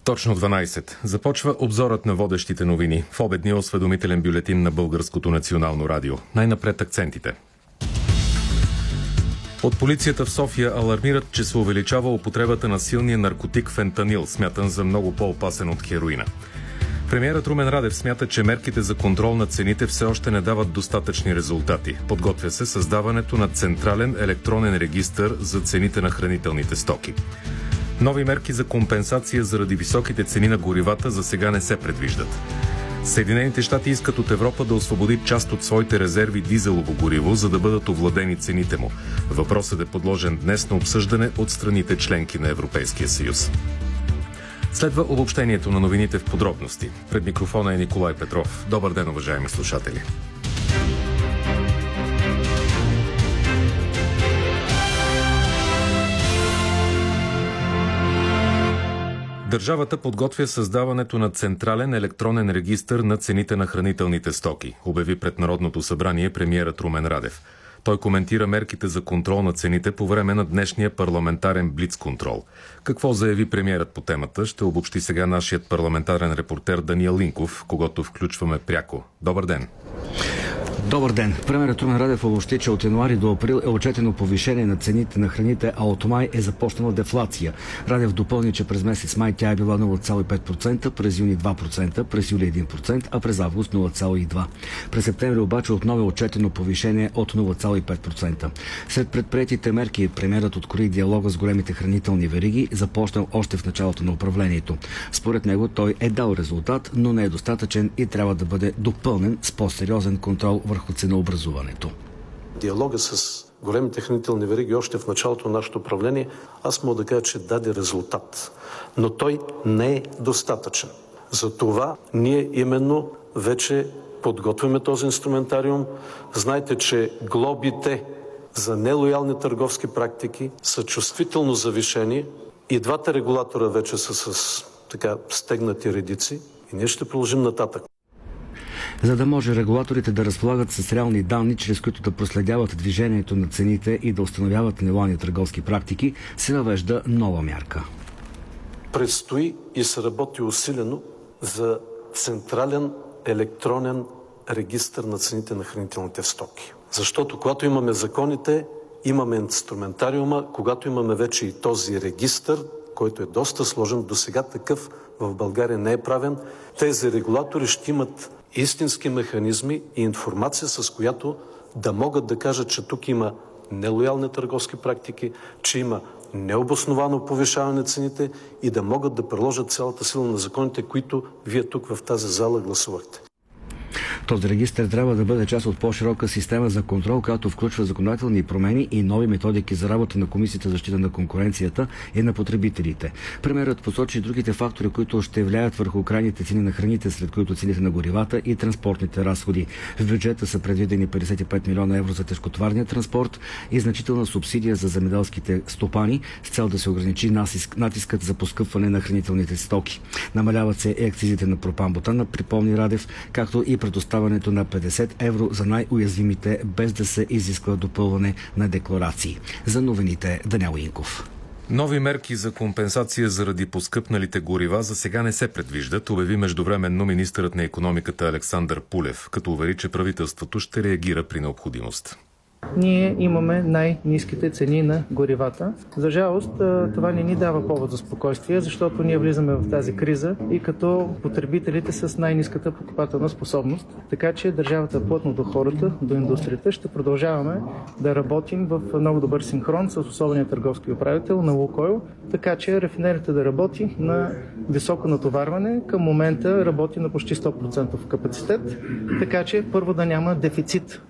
Точно 12. Започва обзорът на водещите новини в обедния осведомителен бюлетин на Българското национално радио. Най-напред акцентите. От полицията в София алармират, че се увеличава употребата на силния наркотик фентанил, смятан за много по-опасен от хероина. Премиерът Румен Радев смята, че мерките за контрол на цените все още не дават достатъчни резултати. Подготвя се създаването на централен електронен регистър за цените на хранителните стоки. Нови мерки за компенсация заради високите цени на горивата за сега не се предвиждат. Съединените щати искат от Европа да освободи част от своите резерви дизелово гориво, за да бъдат овладени цените му. Въпросът е подложен днес на обсъждане от страните членки на Европейския съюз. Следва обобщението на новините в подробности. Пред микрофона е Николай Петров. Добър ден, уважаеми слушатели. Държавата подготвя създаването на централен електронен регистър на цените на хранителните стоки, обяви пред Народното събрание премиерът Румен Радев. Той коментира мерките за контрол на цените по време на днешния парламентарен блицконтрол. Какво заяви премиерът по темата, ще обобщи сега нашият парламентарен репортер Даниел Линков, когото включваме пряко. Добър ден! Добър ден! Премиерът Румен Радев обобщи, че от януари до април е отчетено повишение на цените на храните, а от май е започнала дефлация. Радев допълни, че през месец май тя е била 0,5%, през юни 2%, през юли 1%, а през август 0,2%. През септември обаче отново е отчетено повишение от 0,5%. След предприетите мерки, премиерът открои диалога с големите хранителни вериги, започнал още в началото на управлението. Според него той е дал резултат, но не е достатъчен и трябва да бъде допълнен с по-сериозен контрол върху ценообразуването. Диалога с големите хранителни вериги още в началото на нашето управление, аз мога да кажа, че даде резултат. Но той не е достатъчен. Затова ние именно вече подготвяме този инструментариум. Знаете, че глобите за нелоялни търговски практики са чувствително завишени и двата регулатора вече са с стегнати редици и ние ще продължим нататък. За да може регулаторите да разполагат с реални данни, чрез които да проследяват движението на цените и да установяват нелоялни търговски практики, се навежда нова мярка. Предстои и се работи усилено за централен електронен регистър на цените на хранителните стоки. Защото когато имаме законите, имаме инструментариума, когато имаме вече и този регистър, който е доста сложен, досега такъв в България не е правен, тези регулатори ще имат истински механизми и информация, с която да могат да кажат, че тук има нелоялни търговски практики, че има необосновано повишаване на цените и да могат да приложат цялата сила на законите, които вие тук в тази зала гласувахте. Този регистър трябва да бъде част от по-широка система за контрол, която включва законодателни промени и нови методики за работа на Комисията за защита на конкуренцията и на потребителите. Премиерът посочи другите фактори, които ще влияят върху крайните цени на храните, сред които цените на горивата и транспортните разходи. В бюджета са предвидени 55 милиона евро за тежкотоварния транспорт и значителна субсидия за земеделските стопани с цел да се ограничи натискът за поскъпване на хранителните стоки. Намаляват се и акцизите на пропан-бутана, припомни Радев, както и предоставянето на 50 евро за най-уязвимите, без да се изисква допълване на декларации. За новините Даниел Инков. Нови мерки за компенсация заради поскъпналите горива за сега не се предвиждат, обяви междувременно министърът на икономиката Александър Пулев, като увери, че правителството ще реагира при необходимост. Ние имаме най-ниските цени на горивата. За жалост, това не ни дава повод за спокойствие, защото ние влизаме в тази криза и като потребителите с най-ниската покупателна способност. Така че държавата плътно до хората, до индустрията, ще продължаваме да работим в много добър синхрон с особения търговски управител на Лукойл, така че рафинерията да работи на високо натоварване. Към момента работи на почти 100% капацитет, така че първо да няма дефицит